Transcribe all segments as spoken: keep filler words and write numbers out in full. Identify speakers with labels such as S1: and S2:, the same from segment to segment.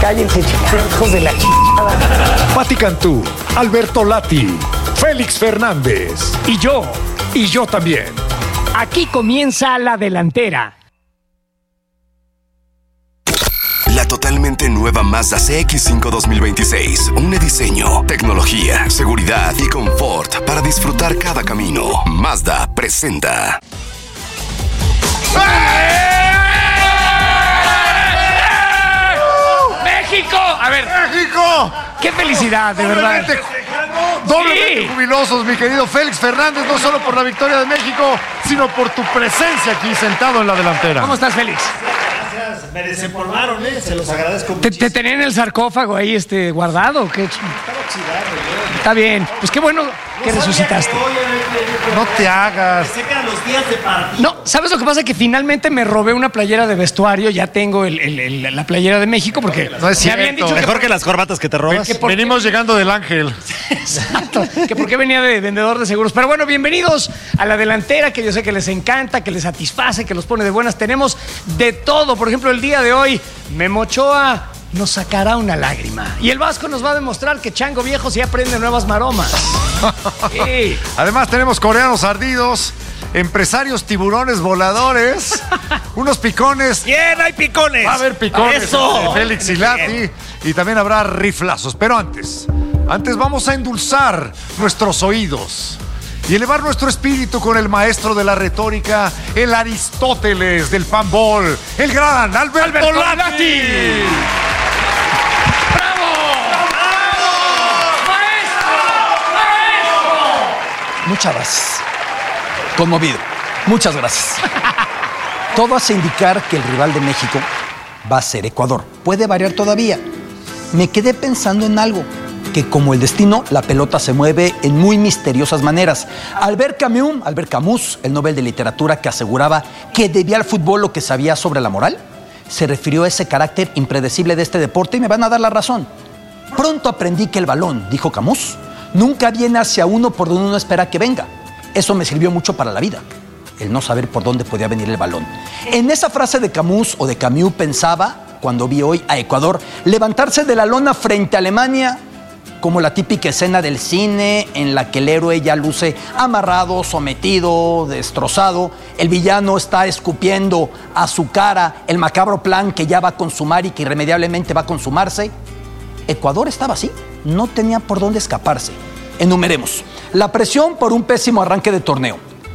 S1: cállense, hijos de la chingada.
S2: Pati Cantú, Alberto Lati, Félix Fernández y yo, y yo también.
S1: Aquí comienza La Delantera.
S3: La totalmente nueva Mazda C X cinco dos mil veintiséis. Une diseño, tecnología, seguridad y confort para disfrutar cada camino. Mazda presenta.
S1: ¡México! A ver,
S4: ¡México!
S1: ¡qué felicidad, de verdad!
S4: Doblemente
S1: Sí.
S4: jubilosos, mi querido Félix Fernández, no solo por la victoria de México, sino por tu presencia aquí sentado en la delantera.
S1: ¿Cómo estás, Félix?
S5: Gracias, me desempolvaron, ¿eh? Se los agradezco
S1: ¿Te,
S5: muchísimo.
S1: te tenían en el sarcófago ahí este, guardado? ¿Qué?
S5: Estaba oxidado, ¿eh?
S1: Está bien. Pues qué bueno que
S5: No sabía
S1: resucitaste.
S5: que hoy era el-
S4: No te hagas.
S5: Pensé que eran los días de partido.
S1: No, ¿sabes lo que pasa? Que finalmente me robé una playera de vestuario. Ya tengo el- el- el- la playera de México porque
S4: No es
S1: me habían
S4: cierto.
S1: dicho que,
S5: Mejor que las corbatas que te robas.
S1: que por-
S4: Venimos llegando del Ángel.
S1: Exacto, que porque venía de vendedor de seguros. Pero bueno, bienvenidos a La Delantera, que yo sé que les encanta, que les satisface, que los pone de buenas. Tenemos de todo. Por ejemplo, el día de hoy, Memo Ochoa nos sacará una lágrima. Y el Vasco nos va a demostrar que Chango Viejo sí aprende nuevas maromas. Sí.
S4: Además tenemos coreanos ardidos, empresarios tiburones voladores, unos picones.
S5: ¡Bien, hay picones!
S4: Va a haber picones
S5: ¡Eso!
S4: de Félix y Lati y también habrá riflazos. Pero antes, antes vamos a endulzar nuestros oídos y elevar nuestro espíritu con el maestro de la retórica, el Aristóteles del panball, el gran Alberto,
S1: Alberto
S4: Lati.
S1: Lati.
S6: Muchas gracias. Conmovido. Muchas gracias. Todo hace indicar que el rival de México va a ser Ecuador. Puede variar todavía. Me quedé pensando en algo, que como el destino, la pelota se mueve en muy misteriosas maneras. Albert Camus, Albert Camus, el Nobel de Literatura que aseguraba que debía al fútbol lo que sabía sobre la moral, se refirió a ese carácter impredecible de este deporte y me van a dar la razón. Pronto aprendí que el balón, dijo Camus, nunca viene hacia uno por donde uno espera que venga. Eso me sirvió mucho para la vida, el no saber por dónde podía venir el balón. En esa frase de Camus o de Camus pensaba, cuando vi hoy a Ecuador levantarse de la lona frente a Alemania, como la típica escena del cine en la que el héroe ya luce amarrado, sometido, destrozado. El villano está escupiendo a su cara el macabro plan que ya va a consumar y que irremediablemente va a consumarse. Ecuador estaba así, no tenía por dónde escaparse. Enumeremos. La presión por un pésimo arranque de torneo.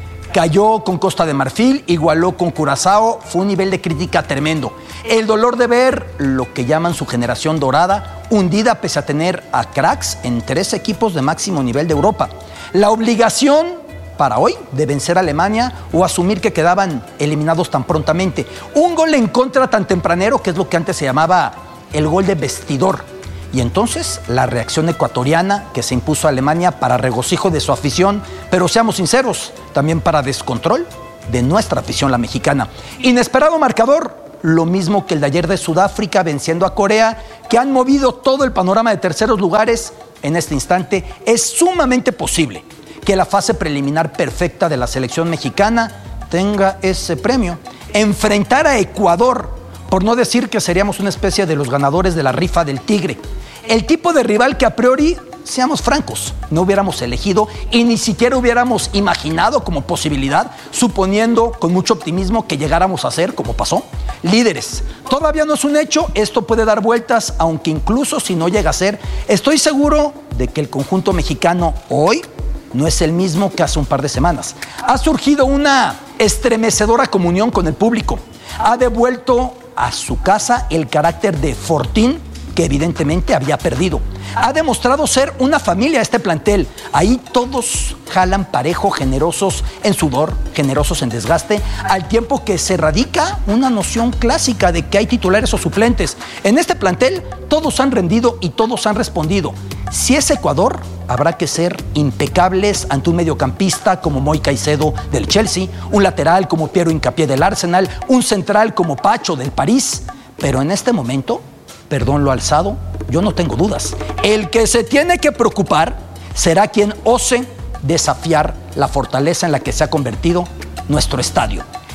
S6: Cayó con Costa de Marfil, igualó con Curazao, fue un nivel de crítica tremendo. El dolor de ver lo que llaman su generación dorada, hundida pese a tener a cracks en tres equipos de máximo nivel de Europa. La obligación para hoy de vencer a Alemania o asumir que quedaban eliminados tan prontamente. Un gol en contra tan tempranero, que es lo que antes se llamaba el gol de vestidor. Y entonces la reacción ecuatoriana que se impuso a Alemania para regocijo de su afición, pero seamos sinceros, también para descontrol de nuestra afición, la mexicana. Inesperado marcador, lo mismo que el de ayer de Sudáfrica venciendo a Corea, que han movido todo el panorama de terceros lugares. En este instante es sumamente posible que la fase preliminar perfecta de la selección mexicana tenga ese premio. Enfrentar a Ecuador, por no decir que seríamos una especie de los ganadores de la rifa del tigre. El tipo de rival que a priori, seamos francos, no hubiéramos elegido y ni siquiera hubiéramos imaginado como posibilidad, suponiendo con mucho optimismo que llegáramos a ser, como pasó, líderes. Todavía no es un hecho, esto puede dar vueltas, aunque incluso si no llega a ser, estoy seguro de que el conjunto mexicano hoy no es el mismo que hace un par de semanas. Ha surgido una estremecedora comunión con el público. Ha devuelto a su casa el carácter de fortín que evidentemente había perdido. Ha demostrado ser una familia este plantel. Ahí todos jalan parejo, generosos en sudor, generosos en desgaste, al tiempo que se radica una noción clásica de que hay titulares o suplentes. En este plantel todos han rendido y todos han respondido. Si es Ecuador, habrá que ser impecables ante un mediocampista como Moy Caicedo del Chelsea, un lateral como Piero Hincapié del Arsenal, un central como Pacho del París. Pero en este momento, perdón lo alzado, yo no tengo dudas. El que se tiene que preocupar será quien ose desafiar la fortaleza en la que se ha convertido nuestro estadio.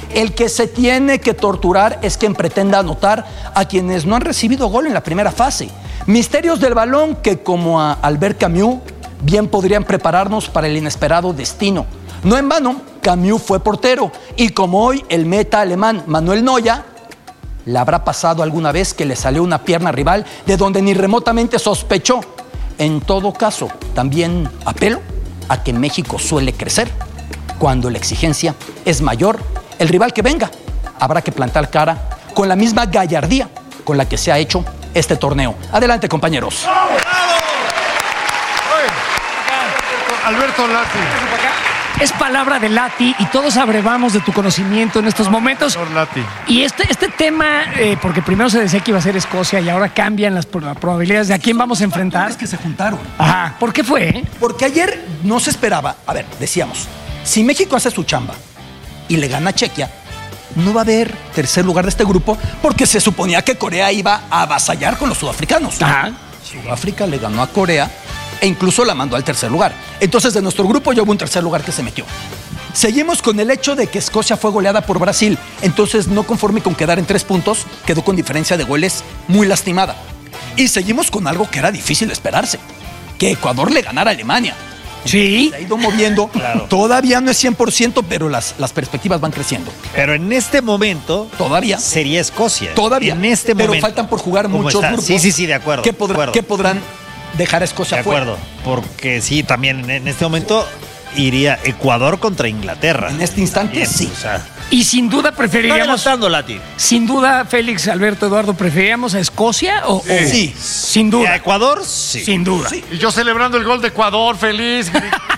S6: El que se tiene que torturar es quien pretenda anotar a quienes no han recibido gol en la primera fase. Misterios del balón que, como a Albert Camus, bien podrían prepararnos para el inesperado destino. No en vano, Camus fue portero y como hoy el meta alemán Manuel Neuer, ¿le habrá pasado alguna vez que le salió una pierna rival de donde ni remotamente sospechó? En todo caso, también apelo a que México suele crecer. Cuando la exigencia es mayor, el rival que venga habrá que plantar cara con la misma gallardía con la que se ha hecho este torneo. Adelante, compañeros.
S4: Alberto Lati.
S1: Es palabra de Lati y todos abrevamos de tu conocimiento en estos momentos.
S4: Lati.
S1: Y este, este tema, eh, porque primero se decía que iba a ser Escocia y ahora cambian las probabilidades de a quién vamos a enfrentar.
S6: Es que se juntaron.
S1: Ajá. ¿Por qué fue? Eh?
S6: Porque ayer no se esperaba. A ver, decíamos, si México hace su chamba y le gana a Chequia, no va a haber tercer lugar de este grupo porque se suponía que Corea iba a avasallar con los sudafricanos.
S1: Ajá.
S6: Sudáfrica le ganó a Corea e incluso la mandó al tercer lugar. Entonces, de nuestro grupo ya hubo un tercer lugar que se metió. Seguimos con el hecho de que Escocia fue goleada por Brasil. Entonces, no conforme con quedar en tres puntos, quedó con diferencia de goles muy lastimada. Y seguimos con algo que era difícil de esperarse, que Ecuador le ganara a Alemania.
S1: Sí.
S6: Se ha ido moviendo.
S5: Claro.
S6: Todavía no es cien por ciento, pero las, las perspectivas van creciendo.
S5: Pero en este momento
S6: Todavía.
S5: sería Escocia.
S6: Todavía.
S5: En este
S6: pero
S5: momento.
S6: faltan por jugar
S5: ¿Cómo
S6: muchos
S5: está?
S6: grupos.
S5: Sí, sí, sí, de acuerdo.
S6: ¿Qué,
S5: de
S6: podrá-
S5: acuerdo.
S6: qué podrán dejar a Escocia
S5: De
S6: fuera?
S5: acuerdo. Porque sí, también en este momento iría Ecuador contra Inglaterra.
S6: En este instante,
S5: Bien,
S6: sí.
S5: O sea,
S1: Y sin duda
S5: está
S1: preferiríamos,
S5: adelantando, Lati.
S1: sin duda, Félix, Alberto, Eduardo, ¿preferiríamos a Escocia o, o-
S6: Sí.
S1: Sin
S5: ¿Y a
S1: duda.
S5: Ecuador? Sí.
S1: Sin duda.
S4: Y yo celebrando el gol de Ecuador, feliz.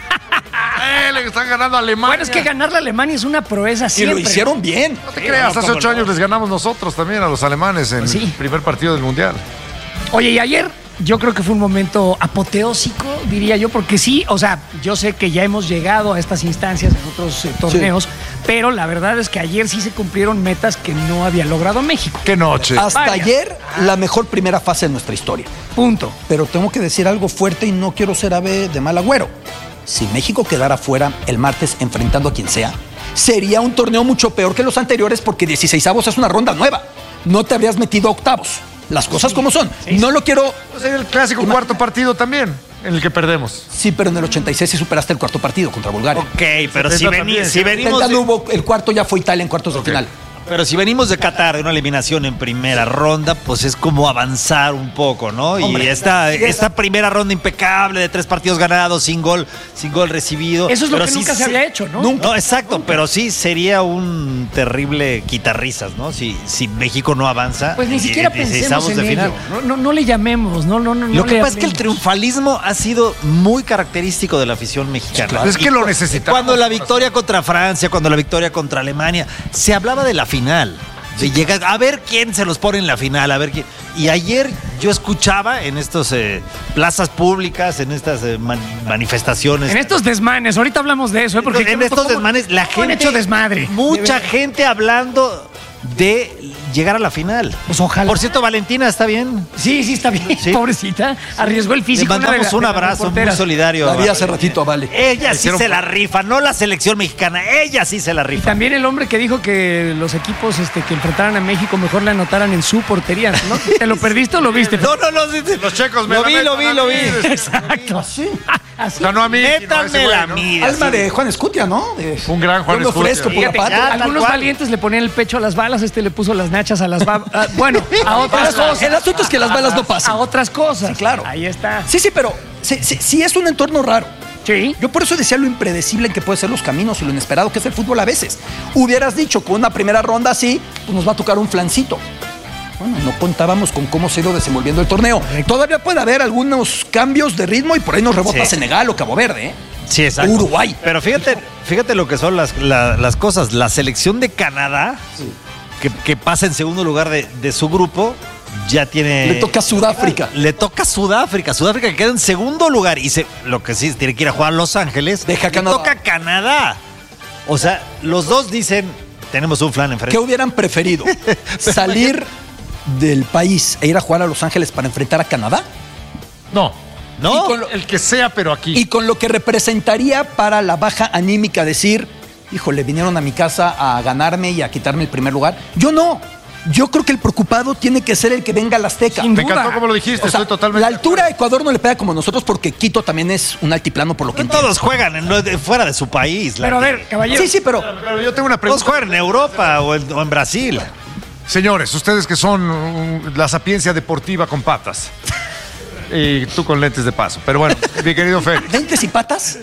S4: eh, le están ganando a Alemania.
S1: Bueno, es que ganarle a Alemania es una proeza
S6: Y
S1: siempre.
S6: lo hicieron bien.
S4: No te creas, hace ocho años les ganamos nosotros también a los alemanes en
S1: Pues sí.
S4: el primer partido del Mundial.
S1: Oye, y ayer yo creo que fue un momento apoteósico, diría yo, porque sí, o sea, yo sé que ya hemos llegado a estas instancias en otros eh, torneos, pero la verdad es que ayer sí se cumplieron metas que no había logrado México.
S4: ¡Qué noche!
S6: Hasta
S1: Varias.
S6: ayer, la mejor primera fase de nuestra historia.
S1: Punto.
S6: Pero tengo que decir algo fuerte y no quiero ser ave de mal agüero. Si México quedara fuera el martes enfrentando a quien sea, sería un torneo mucho peor que los anteriores porque dieciseisavos es una ronda nueva. No te habrías metido a octavos. Las cosas como son. No lo quiero...
S4: Pues el clásico cuarto partido también, en el que perdemos.
S6: Sí, pero en el ochenta y seis sí superaste el cuarto partido contra Bulgaria.
S5: Ok, pero si,
S4: setenta
S5: veni-
S4: también.
S5: si venimos
S6: Intentando
S5: de,
S6: hubo- el cuarto ya fue Italia en cuartos de final.
S5: pero si venimos de Qatar, de una eliminación en primera ronda, pues es como avanzar un poco, ¿no?
S6: Hombre,
S5: y esta,
S6: sí,
S5: esta primera ronda impecable de tres partidos ganados, sin gol, sin gol recibido.
S1: Eso es lo
S5: Pero
S1: que
S5: sí
S1: nunca se
S5: se-
S1: había hecho, ¿no?
S6: Nunca.
S5: No, exacto, pero sí sería un terrible quitarrisas, ¿no? Si, si México no avanza.
S1: Pues ni
S5: en
S1: siquiera
S5: die-
S1: pensemos
S5: dieciseisavos
S1: en
S5: de
S1: ello.
S5: final.
S1: No, no, no le llamemos, no, no, no.
S5: Lo
S1: no
S5: que
S1: le
S5: pasa es que el
S1: hablemos.
S5: triunfalismo ha sido muy característico de la afición mexicana.
S4: Claro. Es que
S5: Y
S4: lo
S5: cu-
S4: necesitamos.
S5: Cuando la victoria contra Francia, cuando la victoria contra Alemania, se hablaba de la final. De llegar a ver quién se los pone en la final, a ver quién. Y ayer yo escuchaba en estas plazas públicas, en estas eh, man- manifestaciones.
S1: En estos desmanes, ahorita hablamos de eso, ¿eh? Porque
S5: en estos
S1: ¿cómo-
S5: desmanes, la
S1: cómo han
S5: gente.
S1: hecho desmadre.
S5: Mucha gente hablando de llegar a la final.
S1: Pues ojalá.
S5: Por cierto, Valentina, ¿está bien?
S1: Sí, sí, está bien,
S5: Sí.
S1: pobrecita. Arriesgó el
S5: Le
S1: físico. una de
S5: mandamos
S1: la-
S5: un
S1: de las
S5: abrazo muy
S1: reporteras.
S5: solidario.
S6: La vi
S5: a
S6: hace ratito a Vale.
S5: Ella sí
S4: Hicieron-
S5: se la rifa, no la selección mexicana, ella sí se la
S1: Y
S5: rifa.
S1: también el hombre que dijo que los equipos este, que enfrentaran a México mejor le anotaran en su portería. ¿No? ¿Te lo perdiste o lo viste?
S5: No, no, no. sí, sí.
S4: Los checos me
S5: Lo
S4: la
S5: vi,
S4: metan
S5: lo vi,
S4: a
S5: lo
S4: mí.
S5: vi.
S1: Exacto.
S6: Así.
S1: Así.
S4: Ganó a mí.
S5: Métanmela a mí.
S6: Alma
S5: así.
S6: de Juan Escutia, ¿no? De-
S4: Un gran Juan
S6: Yo me
S4: Escutia.
S6: ofrezco por la
S1: Fíjate,
S6: patria.
S5: ya, tal
S1: algunos
S5: cual.
S1: valientes le ponían el pecho a las balas, este le puso las nachas a las babas. Bueno, a otras cosas.
S6: El asunto es que las balas no pasan.
S1: A otras cosas.
S6: Sí, claro.
S1: Ahí está.
S6: Sí, sí, pero sí, sí, sí es un entorno raro.
S1: Sí.
S6: Yo por eso decía lo impredecible que puede ser los caminos y lo inesperado que es el fútbol a veces. Hubieras dicho con una primera ronda así, pues nos va a tocar un flancito. Bueno, no contábamos con cómo se ha ido desenvolviendo el torneo. Todavía puede haber algunos cambios de ritmo y por ahí nos rebota
S5: Sí.
S6: Senegal o Cabo Verde, ¿eh?
S5: Sí, exacto.
S6: Uruguay.
S5: Pero fíjate, fíjate lo que son las, la- las cosas. La selección de Canadá, que, que pasa en segundo lugar de, de su grupo, ya tiene.
S6: Le toca a Sudáfrica.
S5: Le toca a Sudáfrica. Sudáfrica que queda en segundo lugar. Y se, lo que sí tiene que ir a jugar a Los Ángeles.
S6: Deja
S5: le
S6: Canadá.
S5: toca a Canadá. O sea, los dos dicen: tenemos un flan enfrente.
S6: ¿Qué hubieran preferido? ¿Salir del país e ir a jugar a Los Ángeles para enfrentar a Canadá?
S4: No.
S5: ¿No?
S6: Y con lo-
S4: El que sea, pero aquí.
S6: Y con lo que representaría para la baja anímica decir, híjole, vinieron a mi casa a ganarme y a quitarme el primer lugar. Yo no. Yo creo que el preocupado tiene que ser el que venga al Azteca.
S4: Me encantó como lo dijiste,
S6: O sea,
S4: estoy totalmente.
S6: la altura de Ecuador no le pega como nosotros porque Quito también es un altiplano por lo que
S5: No
S6: entiendo.
S5: todos juegan en- no, de- fuera de su país. la
S1: Pero a
S5: que-
S1: ver, caballero.
S6: Sí, sí, pero
S4: Pero yo tengo una
S5: Todos
S4: pregunta.
S5: juegan en Europa o en, o en Brasil.
S4: Señores, ustedes que son uh, la sapiencia deportiva con patas. Y tú con lentes de paso. Pero bueno, mi querido Félix.
S6: ¿lentes y patas?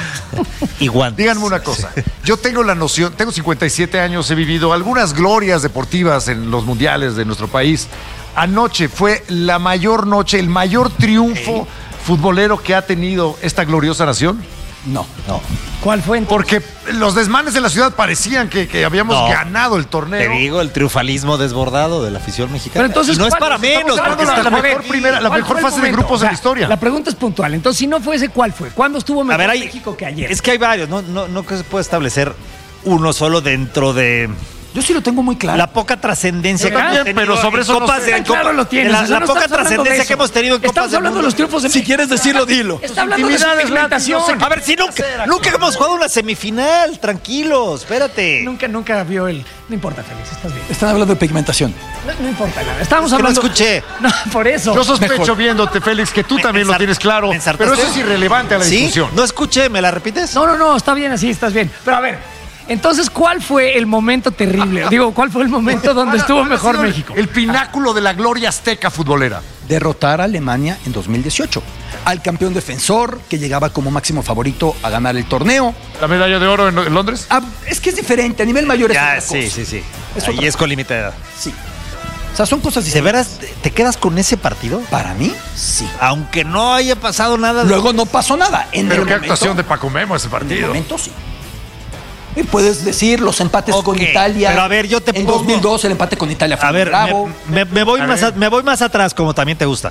S5: Y guantes.
S4: Díganme una cosa. Yo tengo la noción, tengo cincuenta y siete años, he vivido algunas glorias deportivas en los mundiales de nuestro país. Anoche fue la mayor noche, el mayor triunfo futbolero que ha tenido esta gloriosa nación.
S6: No.
S5: No.
S1: ¿Cuál fue entonces?
S4: Porque los desmanes en la ciudad parecían que, que habíamos
S5: No.
S4: ganado el torneo.
S5: Te digo, el triunfalismo desbordado de la afición mexicana.
S1: Pero entonces,
S5: y no es
S1: ¿cuál?
S5: para
S1: Estamos
S5: menos,
S1: hablando
S5: porque
S1: de
S5: está
S4: la
S1: a ver,
S4: mejor primera- la
S1: ¿cuál
S4: mejor
S1: fue el
S4: fase de
S1: momento?
S4: grupos
S1: O sea,
S4: de la historia.
S1: La pregunta es puntual. Entonces, si no fue ese, ¿cuál fue? ¿Cuándo estuvo mejor
S5: A ver, hay,
S1: México que ayer?
S5: es que hay varios, no, no, no que se puede establecer uno solo dentro de
S6: Yo sí lo tengo muy claro.
S5: la poca trascendencia
S1: Yo
S5: que hemos
S1: también,
S5: tenido
S4: pero sobre
S5: en
S4: eso no
S5: copas
S4: sé.
S5: de
S1: Tan claro
S5: Copa-
S1: lo tienes.
S5: de la,
S1: o sea,
S5: la
S1: no
S5: poca
S1: estamos hablando de
S5: trascendencia
S1: eso.
S5: que hemos tenido en
S1: Estamos
S5: Copas del
S1: hablando de
S5: Mundo.
S1: los triunfos de
S6: Si quieres decirlo, dilo.
S1: Está hablando de su
S4: Intimidades,
S1: pigmentación.
S4: Lati, no sé
S5: A ver, si nunca, nunca hemos jugado una semifinal, tranquilos, espérate.
S1: Nunca, nunca vio el... No importa, Félix, estás bien.
S6: Están hablando de pigmentación.
S1: No, no importa nada. Estamos
S5: Es que no
S1: hablando...
S5: escuché.
S1: No, por eso.
S4: Yo sospecho
S6: Mejor.
S4: viéndote, Félix, que tú
S5: Me-
S4: también
S5: me
S4: lo
S5: ensar-
S4: tienes claro.
S5: me ensartaste.
S4: Pero eso es irrelevante a la
S5: ¿Sí?
S4: discusión.
S5: No escuché, ¿me la repites?
S1: No, no, no, está bien así, estás bien. Pero a ver, entonces, ¿cuál fue el momento terrible? Digo, ¿cuál fue el momento donde estuvo
S4: ¿Cuál ha
S1: mejor
S4: sido el-
S1: México?
S4: El pináculo de la gloria azteca futbolera.
S6: Derrotar a Alemania en dos mil dieciocho. Al campeón defensor, que llegaba como máximo favorito a ganar el torneo.
S4: La medalla de oro en, en Londres.
S6: Ah, es que es diferente, a nivel mayor es
S5: Ya,
S6: otra
S5: sí,
S6: cosa.
S5: sí, sí.
S6: Es
S5: Ahí
S6: otra
S5: es con límite de edad.
S6: Sí. O sea, son cosas
S5: ¿De
S6: distintas.
S5: veras te- te quedas con ese partido?
S6: Para mí, sí.
S5: Aunque no haya pasado nada. de-
S6: Luego no pasó nada. En
S4: Pero
S6: el
S4: qué
S6: momento,
S4: actuación de Paco Memo ese
S6: En el
S4: partido.
S6: momento, sí. Y puedes decir los empates
S5: Ok,
S6: con Italia.
S5: pero a ver, yo te
S6: En
S5: pongo-
S6: dos mil dos el empate con Italia fue
S5: A ver,
S6: bravo.
S5: me, me- me voy
S4: A
S5: más
S4: ver.
S5: a- me voy más atrás, como también te gusta.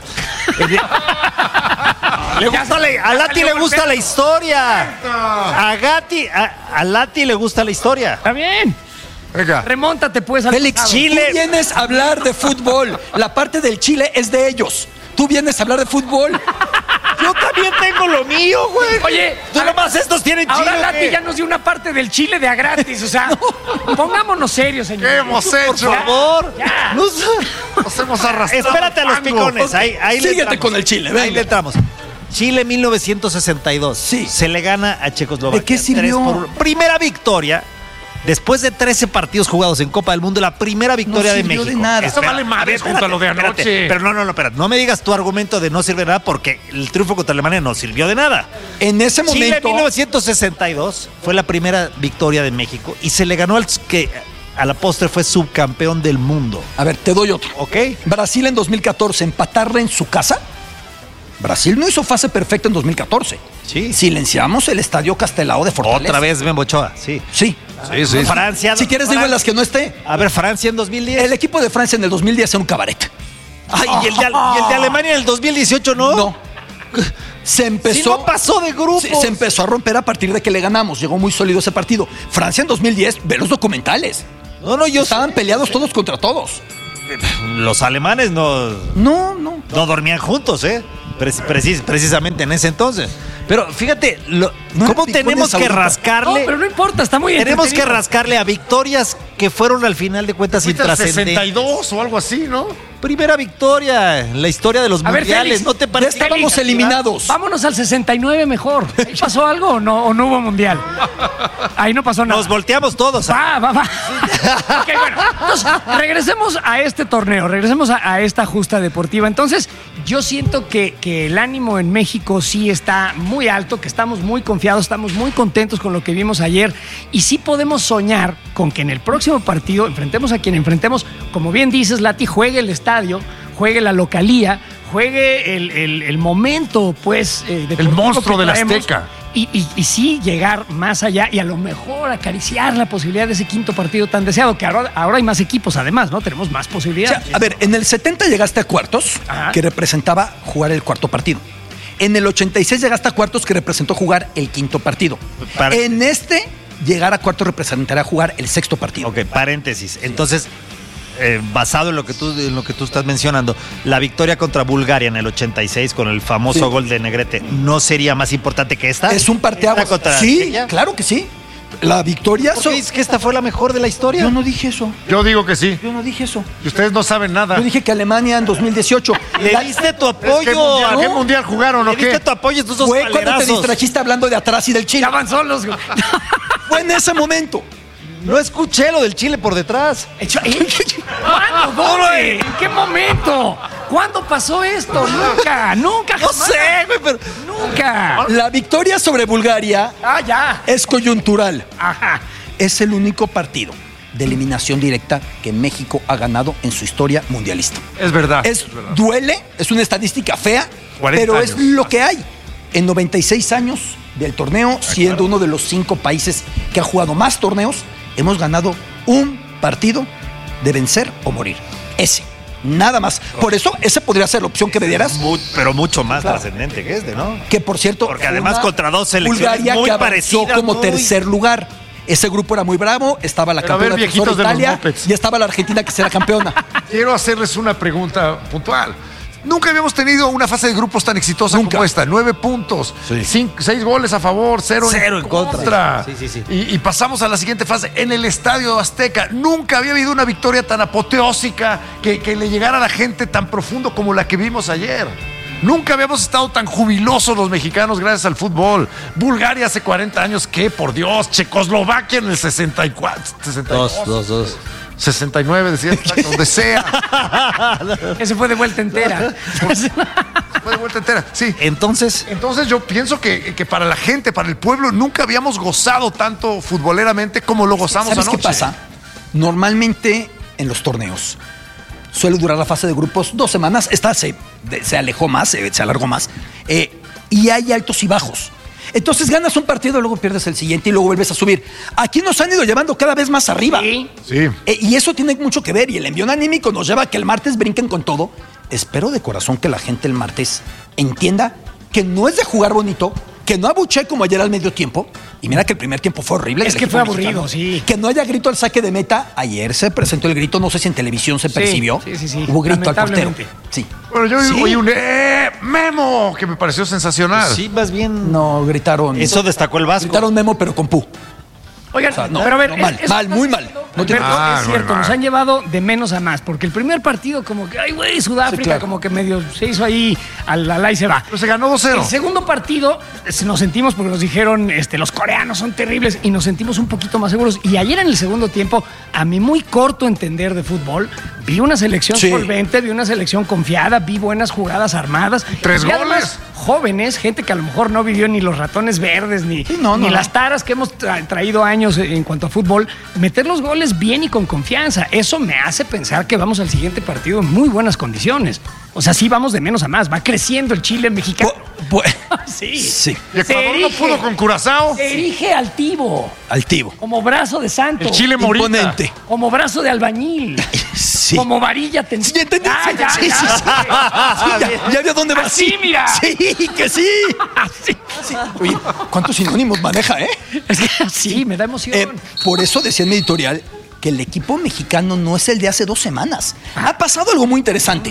S5: Le gusta la- a Lati le gusta la historia. A Gatti, a, a Lati le gusta la historia.
S1: Está bien.
S4: Venga.
S1: Remóntate pues al
S6: Félix,
S1: pasado.
S5: Chile.
S6: tú vienes a hablar de fútbol. La parte del Chile es de ellos. Tú vienes a hablar de fútbol.
S5: Yo también tengo lo mío, güey.
S1: Oye,
S5: tú nomás estos tienen
S1: ahora
S5: Chile.
S1: Lati
S5: ¿qué?
S1: ya nos dio una parte del Chile de a gratis. O sea, pongámonos serios, señor.
S4: ¿Qué hemos
S5: Por
S4: hecho?
S5: favor.
S1: Ya.
S5: No sé.
S4: Nos hemos arrastrado.
S5: Espérate a los
S4: fango.
S5: picones. Ahí, ahí le
S6: Síguete
S5: entramos.
S6: con el Chile,
S5: Ahí
S6: venga.
S5: le entramos. Chile mil novecientos sesenta y dos.
S6: Sí.
S5: Se le gana a Checoslovaquia.
S6: ¿De qué sirvió?
S5: tres por uno. Primera victoria. Después de trece partidos jugados en Copa del Mundo, la primera victoria de
S6: sirvió
S5: México.
S6: de nada.
S4: Esto vale madres
S5: a ver,
S4: junto a lo de
S5: espérate,
S4: anoche.
S5: Pero no, no, no, espérate. No me digas tu argumento de no sirve de nada porque el triunfo contra Alemania no sirvió de nada.
S6: En ese
S5: Chile
S6: momento.
S5: mil novecientos sesenta y dos fue la primera victoria de México y se le ganó al que a la postre fue subcampeón del mundo.
S6: A ver, te doy otro.
S5: ¿Ok?
S6: Brasil en dos mil catorce, empatarla en su casa. Brasil no hizo fase perfecta en dos mil catorce.
S5: Sí.
S6: Silenciamos el estadio Castelao de Fortaleza.
S5: Otra vez Memo Ochoa, sí.
S6: Sí.
S4: Sí, sí.
S5: Francia.
S6: Si quieres, digo en las que no esté.
S5: A ver, Francia en dos mil diez.
S6: El equipo de Francia en el dos mil diez era un cabaret.
S5: Ay, ¿y, el de, y el de Alemania en el dos mil dieciocho no?
S6: No. Se empezó.
S5: Si no pasó de grupos.
S6: Se, se empezó a romper a partir de que le ganamos. Llegó muy sólido ese partido. Francia en dos mil diez, ve los documentales.
S5: No, no, yo.
S6: Estaban peleados todos contra todos.
S5: Los alemanes no,
S6: No, no.
S5: no dormían juntos, ¿eh? Precis- precis- precisamente en ese entonces. Pero fíjate, lo-
S6: No
S5: ¿cómo
S6: era
S5: tenemos
S6: picones
S5: que
S6: ahorita.
S1: No,
S5: rascarle?
S1: pero no importa, está muy
S5: Tenemos que
S1: entretenido.
S5: rascarle a victorias que fueron al final de cuentas
S4: Fuiste al sesenta y
S5: intrascendentes.
S4: dos o algo así, ¿no?
S5: Primera victoria en la historia de los
S1: A ver,
S5: mundiales.
S1: Félix,
S5: ¿No te
S6: Ya
S5: parece?
S6: estábamos eliminados.
S1: Vámonos al sesenta y nueve mejor. ¿Ahí pasó algo o no, o no hubo mundial? Ahí no pasó nada.
S5: Nos volteamos todos.
S1: Va, va, va. Ok, bueno. Entonces, regresemos a este torneo, regresemos a, a esta justa deportiva. Entonces, yo siento que, que el ánimo en México sí está muy alto, que estamos muy confiados, estamos muy contentos con lo que vimos ayer y sí podemos soñar con que en el próximo partido enfrentemos a quien enfrentemos, como bien dices, Lati, juegue el estadio, juegue la localía, juegue el, el- el momento, pues, eh, deportivo
S4: monstruo
S1: que
S4: del
S1: traemos.
S4: Azteca.
S1: Y, y- y sí llegar más allá y a lo mejor acariciar la posibilidad de ese quinto partido tan deseado, que ahora, ahora hay más equipos además, ¿no? Tenemos más
S6: O
S1: posibilidades.
S6: sea, a ver, en el setenta llegaste a cuartos,
S1: Ajá.
S6: que representaba jugar el cuarto partido. En el ochenta y seis llegaste a cuartos, que representó jugar el quinto partido.
S5: Para-
S6: En este, llegar a cuartos representará jugar el sexto partido.
S5: Ok, paréntesis. Entonces, eh, basado en lo que tú en lo que tú estás mencionando, la victoria contra Bulgaria en el ochenta y seis con el famoso
S6: Sí.
S5: gol de Negrete, ¿no sería más importante que esta?
S6: Es un parteaguas.
S5: ¿Esta contra
S6: Sí,
S5: Argelia?
S6: claro que sí. La victoria...
S5: ¿Por
S6: so-
S5: qué dices que esta fue la mejor de la historia?
S6: Yo no dije eso.
S4: Yo digo que sí.
S6: Yo no dije eso.
S4: Y ustedes no saben nada.
S6: Yo dije que Alemania en dos mil dieciocho...
S5: Le
S6: La-
S5: diste tu
S4: ¿Qué
S5: apoyo.
S4: mundial,
S5: ¿no?
S4: ¿Qué mundial jugaron o
S5: Le diste
S4: qué?
S5: tu apoyo a estos dos
S6: Fue cuando te
S5: palerazos.
S6: distrajiste hablando de atrás y del Chile.
S1: Ya van solos, güey.
S6: Fue en ese momento.
S5: No escuché lo del Chile por detrás.
S1: Hecho- ¿eh? ¿Cuándo? ¿Dónde? ¿En qué momento? ¿Cuándo pasó esto? Nunca, nunca,
S5: No
S1: jamás.
S5: sé, güey, pero...
S1: Nunca.
S6: La victoria sobre Bulgaria
S1: Ah, ya.
S6: es coyuntural.
S1: Ajá.
S6: Es el único partido de eliminación directa que México ha ganado en su historia mundialista.
S4: Es verdad.
S6: Es,
S4: verdad.
S6: duele, es una estadística fea,
S4: cuarenta
S6: pero es
S4: años.
S6: lo que hay. En noventa y seis años del torneo, siendo uno de los cinco países que ha jugado más torneos, hemos ganado un partido de vencer o morir. Ese. Nada más. Por eso, esa podría ser la opción que me dieras.
S5: Mu- pero mucho más trascendente que este, ¿no?
S6: Que por cierto.
S5: Porque además
S6: una
S5: contra dos selecciones
S6: Bulgaria
S5: muy
S6: que avanzó
S5: parecidas,
S6: como
S5: muy-
S6: tercer lugar. Ese grupo era muy bravo, estaba la
S4: Pero a ver,
S6: campeona
S4: viejitos
S6: defensora
S4: de los
S6: Italia
S4: mopeds.
S6: y estaba la Argentina que será campeona.
S4: Quiero hacerles una pregunta puntual. Nunca habíamos tenido una fase de grupos tan exitosa
S6: Nunca.
S4: como esta. Nueve puntos,
S6: Sí.
S4: cinco- seis goles a favor, cero,
S5: Cero en contra.
S4: contra.
S5: Sí, sí, sí.
S4: Y, y pasamos a la siguiente fase en el Estadio Azteca. Nunca había habido una victoria tan apoteósica que, que le llegara a la gente tan profundo como la que vimos ayer. Nunca habíamos estado tan jubilosos los mexicanos gracias al fútbol. Bulgaria hace cuarenta años, ¿qué? Por Dios. Checoslovaquia en el sesenta y cuatro, sesenta y dos.
S5: Dos, dos, dos.
S4: sesenta y nueve, decía, donde sea.
S1: Ese fue de vuelta entera.
S4: Fue de vuelta entera, sí.
S5: Entonces,
S4: Entonces yo pienso que, que para la gente, para el pueblo, nunca habíamos gozado tanto futboleramente como lo gozamos
S6: ¿Sabes
S4: anoche.
S6: qué pasa? Normalmente en los torneos suele durar la fase de grupos dos semanas. Esta se, de- se alejó más, se, se alargó más. eh, y hay altos y bajos. Entonces ganas un partido, luego pierdes el siguiente y luego vuelves a subir. Aquí nos han ido llevando cada vez más arriba.
S1: Sí.
S4: Sí.
S6: Eh, y eso tiene mucho que ver. Y el envión anímico nos lleva a que el martes brinquen con todo. Espero de corazón que la gente el martes entienda que no es de jugar bonito, que no abuché como ayer al medio tiempo. Y mira que el primer tiempo fue horrible.
S1: Es
S6: del
S1: que
S6: equipo
S1: fue aburrido,
S6: mexicano.
S1: sí.
S6: Que no haya grito al saque de meta. Ayer se presentó el grito, no sé si en televisión se
S1: Sí,
S6: percibió.
S1: sí, sí, sí.
S6: Hubo grito al portero.
S1: Lamentablemente.
S6: Sí.
S4: Bueno, yo
S6: Sí.
S4: oí un ¡eh! ¡Memo! Que me pareció sensacional.
S5: sí, vas bien.
S6: No, gritaron.
S5: Eso destacó el Vasco.
S6: Gritaron Memo, pero con pu.
S1: Oigan,
S6: O sea, no,
S1: pero a ver,
S6: no, mal,
S1: es- eso
S6: mal,
S1: está
S6: muy mal.
S1: diciendo,
S6: No tiene-
S1: Alberto,
S4: Ah,
S1: es
S4: muy
S1: cierto,
S4: mal.
S1: nos han llevado de menos a más, porque el primer partido como que, ay, güey, Sudáfrica,
S6: Sí, claro.
S1: como que medio se hizo ahí, al, al ahí se va.
S4: Pero se ganó dos cero.
S1: El segundo partido eh, nos sentimos porque nos dijeron, este, los coreanos son terribles y nos sentimos un poquito más seguros. Y ayer en el segundo tiempo, a mi muy corto entender de fútbol, vi una selección
S6: Sí.
S1: solvente, vi una selección confiada, vi buenas jugadas armadas.
S4: Tres
S1: Y además,
S4: goles.
S1: jóvenes, gente que a lo mejor no vivió ni los ratones verdes, ni,
S6: Sí, no,
S1: ni
S6: no,
S1: las
S6: no.
S1: taras que hemos tra- traído años en cuanto a fútbol, meter los goles bien y con confianza. Eso me hace pensar que vamos al siguiente partido en muy buenas condiciones. O sea, sí vamos de menos a más. Va creciendo el Chile mexicano.
S6: Bu- bu-
S1: sí.
S6: Sí.
S4: Y Ecuador
S1: Se
S4: no
S1: erige.
S4: pudo con Curazao.
S1: Se erige altivo,
S6: Altivo.
S1: como brazo de santo.
S4: El Chile morita.
S6: Imponente.
S1: Como brazo de albañil.
S6: Sí.
S1: Como varilla tendida.
S6: Sí, entendí.
S1: Ah, ya,
S6: Sí,
S1: ya.
S6: sí, sí. Sí, ya, ya vio dónde va.
S1: Así,
S6: Sí,
S1: mira.
S6: Sí, que sí.
S1: Así.
S6: Sí. Oye, ¿cuántos sinónimos maneja, eh?
S1: Es que sí, me da emoción.
S6: Eh, por eso decía en mi editorial que el equipo mexicano no es el de hace dos semanas. Ha pasado algo muy interesante.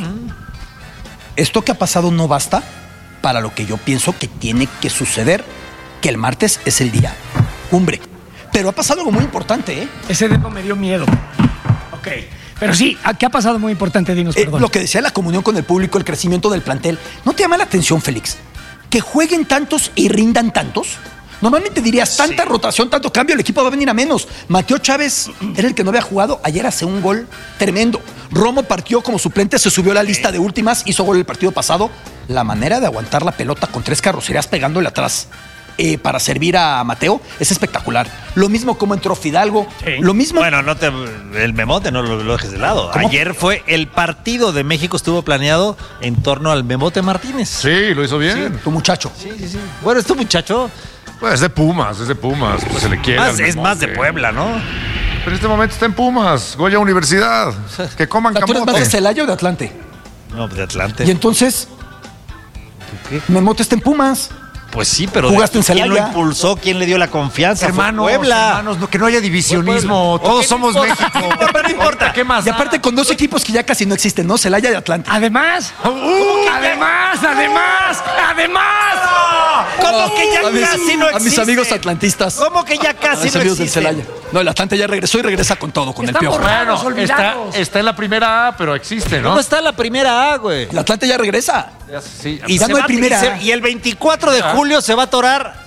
S6: Esto que ha pasado no basta para lo que yo pienso que tiene que suceder, que el martes es el día cumbre. Pero ha pasado algo muy importante, ¿eh?
S1: Ese dedo me dio miedo. Ok. Pero sí, ¿qué ha pasado muy importante? Dinos,
S6: Eh,
S1: perdón.
S6: lo que decía la comunión con el público, el crecimiento del plantel. ¿No te llama la atención, Félix? Que jueguen tantos y rindan tantos. Normalmente dirías, tanta rotación, tanto cambio, el equipo va a venir a menos. Mateo Chávez era el que no había jugado. Ayer hace un gol tremendo. Romo partió como suplente, se subió a la lista de últimas, hizo gol el partido pasado. La manera de aguantar la pelota con tres carrocerías pegándole atrás eh, para servir a Mateo es espectacular. Lo mismo como entró Fidalgo.
S1: Sí.
S6: Lo mismo.
S5: Bueno, no te, el memote no lo, lo dejes de lado.
S6: ¿Cómo?
S5: Ayer fue el partido de México estuvo planeado en torno al memote Martínez.
S4: Sí, lo hizo bien.
S6: Tu muchacho.
S5: Sí, sí, sí. Bueno, este muchacho
S4: Pues es de Pumas, es de Pumas. Pues se le quiere.
S5: más-
S4: al
S5: es más de
S4: Memote.
S5: Puebla, ¿no?
S4: Pero en este momento está en Pumas, Goya Universidad. Que coman
S6: ¿Tú eres más de
S4: camote.
S6: Celaya o de Atlante?
S5: No, de Atlante.
S6: Y entonces, Memote está en Pumas.
S5: Pues sí, pero
S6: ¿Jugaste en
S5: ¿quién
S6: Celaya?
S5: lo impulsó? ¿Quién le dio la confianza? Fue
S4: Hermanos,
S5: Puebla.
S4: hermanos, no, que no haya divisionismo.
S5: Puebla.
S4: Todos
S5: Ok,
S4: somos
S5: no
S4: México.
S5: importa. Pero no importa.
S4: ¿Qué más?
S6: Y aparte con dos equipos que ya casi no existen, ¿no? Celaya y Atlanta.
S1: Además, además, además, además.
S5: ¿Cómo que ya
S6: a mis,
S5: casi no
S6: a mis
S5: existe?
S6: amigos atlantistas.
S5: ¿Cómo que ya
S6: A
S5: casi
S6: mis
S5: no
S6: amigos del
S5: existe?
S6: Celaya. No, el Atlanta ya regresó y regresa con todo, con
S1: Están
S6: el piojo.
S1: borrados,
S4: Bueno, está,
S1: olvidados.
S4: está en la primera A, pero existe, ¿no?
S5: ¿Cómo está la primera A, güey?
S6: El Atlanta ya regresa.
S4: Ya, sí.
S5: Y,
S6: Ya
S5: se
S6: no hay
S5: va-
S6: primera
S5: y se-
S6: A.
S5: y el veinticuatro de julio se va a atorar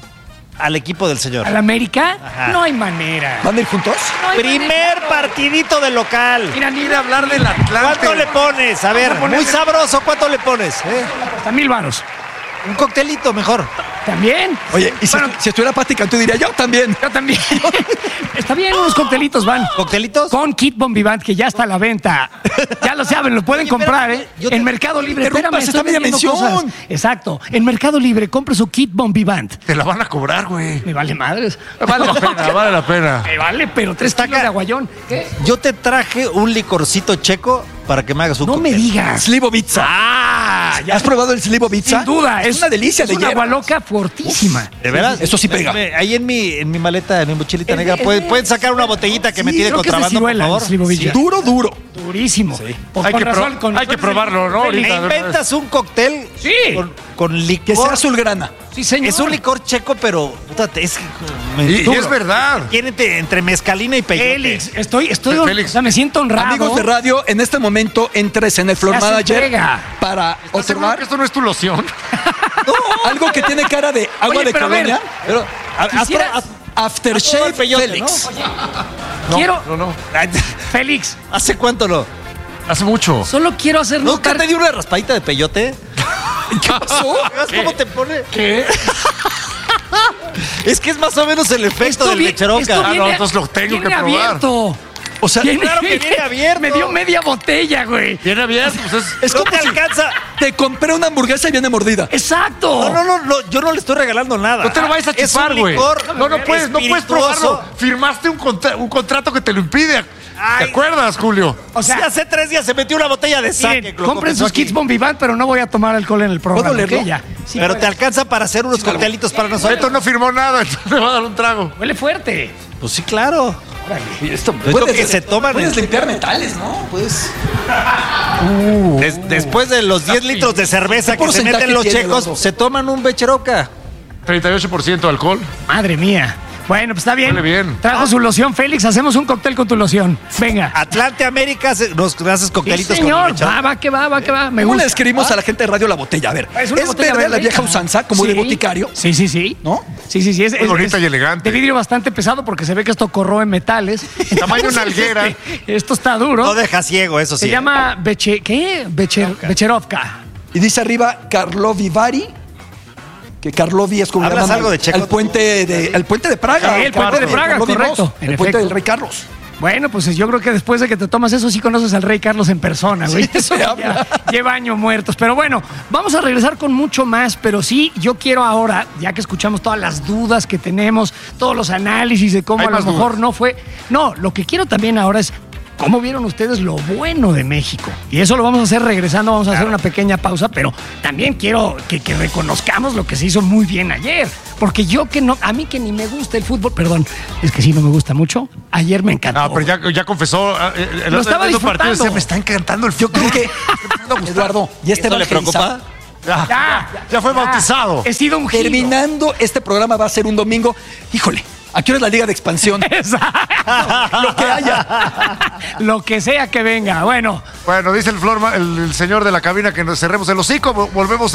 S5: al equipo del señor.
S1: ¿Al América?
S5: Ajá.
S1: No hay manera.
S6: ¿Van a ir juntos?
S1: No hay
S5: Primer
S1: manera.
S5: partidito del local.
S1: Mira, ni de
S4: hablar del Atlante.
S5: ¿Cuánto le pones? A ver,
S1: Vamos a ponerle-
S5: muy sabroso, ¿cuánto le pones? ¿Eh?
S1: Hasta mil varos.
S5: Un coctelito mejor.
S1: ¿También?
S6: Oye, y si,
S1: Bueno,
S6: si estuviera Pati Cantú diría yo también.
S1: yo también. Está bien, unos coctelitos van.
S5: ¿Coctelitos?
S1: Con Kit Bombivant, que ya está a la venta. Ya lo saben, lo pueden comprar, ¿eh?
S5: yo te-
S1: En Mercado Libre.
S6: interrumpas,
S1: Espérame,
S6: está
S1: estoy
S6: media
S1: vendiendo
S6: mención.
S1: cosas. Exacto. En Mercado Libre, compre su Kit Bombivant.
S4: Te la van a cobrar, güey.
S1: Me vale madres.
S4: Vale la pena, vale la pena.
S1: Me vale, pero tres
S5: Está
S1: kilos
S5: acá.
S1: de aguayón. ¿Qué?
S5: Yo te traje un licorcito checo para que me hagas un
S1: No me
S5: cóctel.
S1: digas.
S6: Slivovitza.
S1: Ah,
S6: ¿Ya has probado el Slivovitza?
S1: sin duda.
S6: Es, una delicia
S1: es
S6: de
S1: una
S6: hierba.
S1: agua loca fortísima.
S5: ¿De veras?
S6: Eso sí pega.
S5: Me- Ahí en mi, en mi maleta, en mi mochilita
S1: Es de-
S5: negra,
S1: es
S5: ¿pueden,
S1: de-
S5: pueden sacar una botellita que me
S1: Sí,
S5: tiene
S1: creo que es de
S5: contrabando, por
S1: ciruela,
S5: favor?
S1: el Slivovitza.
S6: Duro, duro.
S1: Durísimo. Pues
S4: Hay
S1: con
S4: que pro-
S1: razón, con-
S4: hay que probarlo, ¿no?
S1: Félix.
S5: Me
S4: Ahorita.
S5: inventas un cóctel
S1: Sí.
S5: con, con licor.
S6: Que sea azulgrana.
S1: Sí, señor.
S5: Es un licor checo, pero puta, es que me-
S4: Y, y es verdad.
S5: tiene te- entre mezcalina y peyote.
S1: Félix, estoy, estoy,
S4: Félix.
S1: o sea, me siento honrado.
S6: Amigos de radio, en este momento entres en el Floor
S1: Ya se
S6: Manager
S1: entrega.
S6: para
S4: ¿Estás seguro
S6: otorgar
S4: que esto no es tu loción?
S6: algo que tiene cara de agua
S1: Oye,
S6: de
S1: pero a ver,
S6: colonia.
S5: Pero, a-
S1: Quisiera-
S5: haz- haz-
S6: Aftershave
S5: el peyote,
S6: Félix.
S1: Quiero,
S4: No, no.
S5: Ay,
S1: Félix,
S5: ¿Hace cuánto no?
S4: Hace mucho.
S1: solo quiero hacer
S5: ¿Nunca
S1: notar.
S5: te dio una raspadita de peyote?
S6: ¿Qué pasó?
S5: ¿Ves cómo te pone?
S4: ¿Qué?
S5: Es que es más o menos el efecto
S1: Esto
S5: del
S1: vi-
S5: lecheronca.
S1: esto
S4: Ah, no,
S1: viene-
S4: entonces lo tengo
S1: viene
S4: que probar.
S1: abierto.
S6: O sea,
S1: Viene-
S5: claro que viene abierto.
S1: Me dio media botella, güey.
S4: Viene abierto, pues es...
S6: es
S5: No
S6: como
S5: te
S6: si
S5: alcanza.
S6: te compré una hamburguesa y viene mordida.
S1: Exacto.
S5: No, no, no, no, yo no le estoy regalando nada.
S4: No te lo vayas a
S5: Es un
S4: chupar, güey.
S5: licor
S4: No, no puedes, no puedes
S5: espirituoso.
S4: probarlo. Firmaste un, contra- un contrato que te lo impide.
S5: Ay.
S4: ¿Te acuerdas, Julio?
S1: O sea,
S5: Sí, hace tres días se metió una botella de saque.
S1: miren,
S5: que lo
S1: compren
S5: confesó
S1: sus
S5: aquí.
S1: kits Bombivant, pero no voy a tomar alcohol en el programa.
S6: ¿Puedo leerlo?
S1: ¿ok? Ya. Sí,
S5: Pero
S1: puede.
S5: te alcanza para hacer unos coctelitos para nosotros.
S4: Beto no firmó nada, entonces le va a dar un trago.
S1: Huele fuerte.
S5: Pues sí, claro.
S6: Y esto
S5: Es lo que se toman
S6: Puedes
S5: en-
S6: limpiar metales, ¿no? Puedes.
S5: Des- después de los diez litros de cerveza
S6: ¿Qué
S5: que se
S6: porcentaje
S5: meten los
S6: tiene,
S5: checos,
S6: loco?
S5: se toman un becheroca.
S4: treinta y ocho por ciento de alcohol.
S1: Madre mía. Bueno, pues está bien.
S4: Huele bien.
S1: Trajo su loción, Félix. Hacemos un cóctel con tu loción. Venga.
S5: Atlante América, se- nos haces
S1: Sí,
S5: coctelitos con
S1: señor.
S5: el becheroca.
S1: Va, va, que va, va, que va. Me
S6: ¿Cómo
S1: gusta.
S6: le describimos a la gente de radio la botella? A ver,
S1: Es
S6: es,
S1: una botella
S6: verde, la
S1: verde.
S6: vieja usanza, como
S1: Sí.
S6: de boticario.
S1: Sí, sí, sí.
S6: ¿No?
S1: Sí, sí, sí. Es, es-
S4: bonita
S1: es
S4: y elegante.
S1: De vidrio bastante pesado porque se ve que esto corroe metales.
S4: Tamaño
S1: Entonces,
S4: nalguera.
S1: este, esto está duro.
S5: No deja ciego, eso sí.
S1: Se llama Beche, ¿qué? Becher, Becherovka.
S6: Y dice arriba Karlovy Vary, que Karlovy es como le
S5: ¿Hablas
S6: llaman
S5: algo de
S6: al-
S5: checo?
S6: al puente de el puente de Praga.
S1: Sí, el puente de Praga,
S6: Karlovy
S1: correcto,
S6: dos,
S1: en
S6: el puente
S1: efecto.
S6: del Rey Carlos.
S1: Bueno, pues yo creo que después de que te tomas eso, sí conoces al Rey Carlos en persona, güey.
S6: Sí,
S1: Eso
S6: se
S1: ya
S6: habla.
S1: lleva años muertos. Pero bueno, vamos a regresar con mucho más. Pero sí, yo quiero ahora, ya que escuchamos todas las dudas que tenemos, todos los análisis de cómo
S4: Hay
S1: a lo
S4: más
S1: mejor
S4: dudas.
S1: no fue. No, lo que quiero también ahora es cómo vieron ustedes lo bueno de México. Y eso lo vamos a hacer regresando, vamos a hacer una pequeña pausa, pero también quiero que, que reconozcamos lo que se hizo muy bien ayer. Porque yo que no, a mí que ni me gusta el fútbol, perdón, es que sí no me gusta mucho, ayer me encantó.
S4: Ah, pero ya, ya confesó. eh, eh, el
S1: Lo
S4: otro-
S1: estaba
S4: el otro partido
S1: disfrutando.
S4: dice, me está encantando el
S6: Yo
S4: fútbol.
S6: creo que, Eduardo, ya este
S5: ¿Eso le preocupa?
S4: Ya,
S1: Ya,
S4: ya fue bautizado.
S1: He sido un giro.
S6: terminando este programa va a ser un domingo. Híjole, ¿a qué hora es la Liga de Expansión?
S1: Exacto.
S6: Lo que haya.
S1: Lo que sea que venga. Bueno,
S4: Bueno, dice el, Flor, el, el señor de la cabina que nos cerremos el hocico. Volvemos.